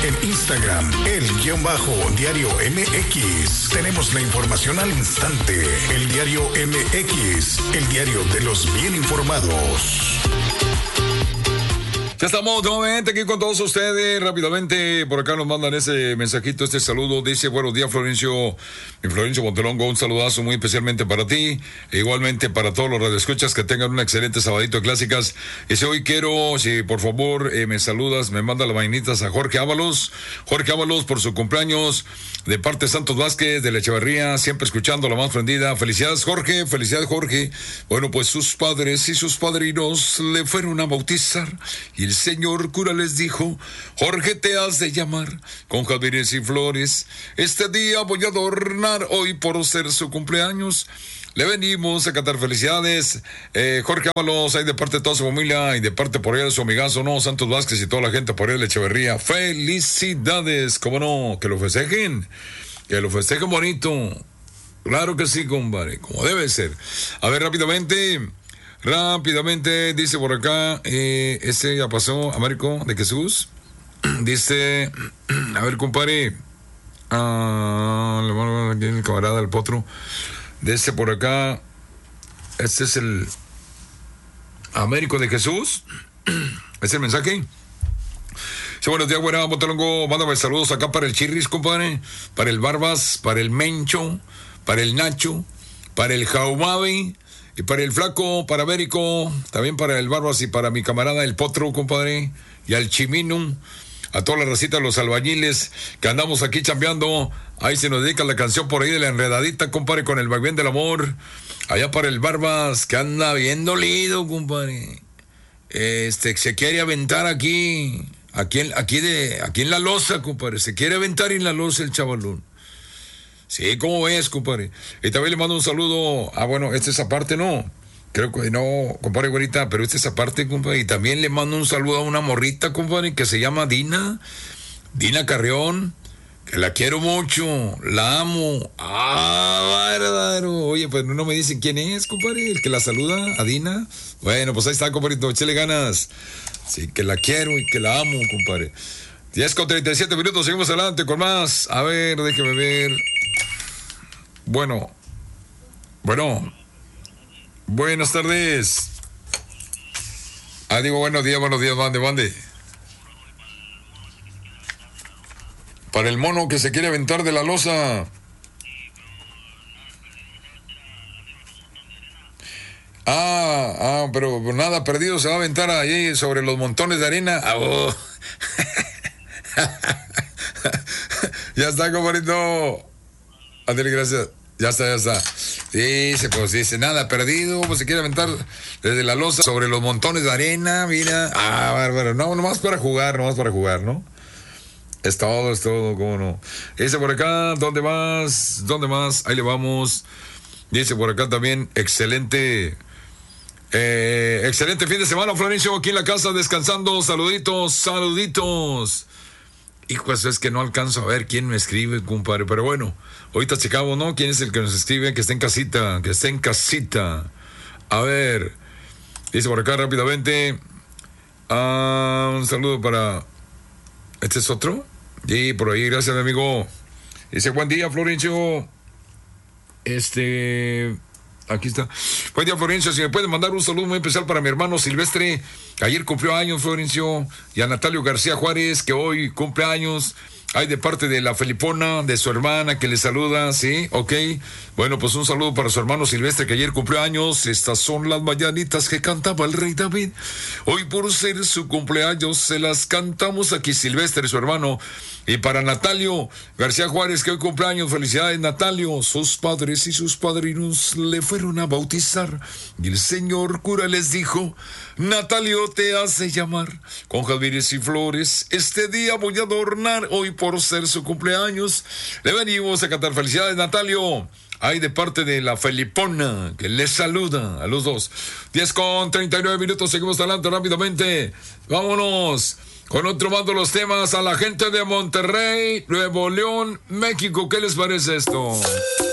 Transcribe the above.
en Instagram, _diario MX. Tenemos la información al instante. El Diario MX, el diario de los bien informados. Ya estamos nuevamente aquí con todos ustedes. Rápidamente, por acá nos mandan ese mensajito, este saludo. Dice, buenos días, Florencio. Mi Florencio Montelongo, un saludazo muy especialmente para ti. E igualmente para todos los radioescuchas, que tengan un excelente sabadito de clásicas. Dice, hoy quiero, si por favor me saludas, me manda las mañanitas a Jorge Ábalos. Jorge Ábalos por su cumpleaños, de parte de Santos Vázquez, de la Echeverría, siempre escuchando la más prendida. Felicidades, Jorge. Felicidades, Jorge. Bueno, pues sus padres y sus padrinos le fueron a bautizar. Y el señor cura les dijo, Jorge, te has de llamar con jazmines y flores. Este día voy a adornar hoy por ser su cumpleaños. Le venimos a cantar felicidades. Jorge Ábalos, ahí de parte de toda su familia y de parte por allá de su amigazo, ¿no? Santos Vázquez y toda la gente por allá de la Echeverría. Felicidades, ¿cómo no? Que lo festejen bonito. Claro que sí, compadre, como debe ser. A ver, Rápidamente, dice por acá, ese ya pasó, Américo de Jesús. Dice, a ver, compadre, el camarada del potro. Dice por acá, este es el Américo de Jesús. ¿Es el mensaje? Sí, buenos días, buena, Montelongo. Mándame saludos acá para el Chirris, compadre, para el Barbas, para el Mencho, para el Nacho, para el Jaumavi. Y para el Flaco, para Américo, también para el Barbas y para mi camarada el Potro, compadre, y al Chimino, a toda la racita, los albañiles que andamos aquí chambeando. Ahí se nos dedica la canción por ahí de la enredadita, compadre, con el vaivén del amor. Allá para el Barbas, que anda bien dolido, compadre. Se quiere aventar aquí en la loza, compadre. Se quiere aventar en la loza el chavalón. Sí, ¿cómo ves, compadre? Y también le mando un saludo. Bueno, esta es aparte, ¿no? Creo que no, compadre, güerita, pero esta es aparte, compadre. Y también le mando un saludo a una morrita, compadre, que se llama Dina Carrión, que la quiero mucho, la amo. Bárbaro. Oye, pues no me dicen quién es, compadre, el que la saluda, a Dina. Bueno, pues ahí está, compadrito, échale ganas. Sí, que la quiero y que la amo, compadre. 10:37, seguimos adelante con más. A ver, déjeme ver. Bueno, buenas tardes. Digo, buenos días, mande. Para el mono que se quiere aventar de la loza. Pero nada perdido, se va a aventar ahí sobre los montones de arena. Ya está, compadrito. Andrés, gracias. Ya está. Dice, nada perdido, pues se quiere aventar desde la loza sobre los montones de arena, mira. Bárbaro. No, nomás para jugar, ¿no? Es todo, cómo no. Dice por acá, ¿dónde más? Ahí le vamos. Dice por acá también, excelente fin de semana, Florencio, aquí en la casa descansando. Saluditos. Y pues es que no alcanzo a ver quién me escribe, compadre, pero bueno, ahorita checamos, ¿no? ¿Quién es el que nos escribe? Que esté en casita. A ver, dice por acá rápidamente, un saludo para, ¿este es otro? Sí, por ahí, gracias, mi amigo. Dice, buen día, Florencio. Aquí está. Buen día, Florencio. Si me puede mandar un saludo muy especial para mi hermano Silvestre, que ayer cumplió años, Florencio, y a Natalio García Juárez, que hoy cumple años. Hay de parte de la Felipona, de su hermana, que le saluda, ¿sí? Ok. Bueno, pues un saludo para su hermano Silvestre, que ayer cumplió años. Estas son las mañanitas que cantaba el rey David. Hoy, por ser su cumpleaños, se las cantamos aquí, Silvestre, su hermano. Y para Natalio García Juárez, que hoy cumpleaños, felicidades, Natalio. Sus padres y sus padrinos le fueron a bautizar. Y el señor cura les dijo, Natalio, te hace llamar con jazmines y flores. Este día voy a adornar hoy por ser su cumpleaños. Le venimos a cantar felicidades, Natalio. Ahí de parte de la Felipona, que les saluda a los dos. 10:39, seguimos adelante rápidamente. Vámonos con otro más de los temas a la gente de Monterrey, Nuevo León, México. ¿Qué les parece esto?